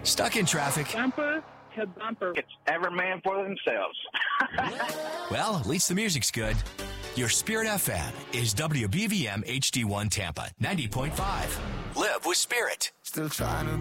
Stuck in traffic? Bumper to bumper. It's every man for themselves. Well, at least the music's good. Your Spirit FM is WBVM HD1 Tampa 90.5. Live with Spirit. Still trying to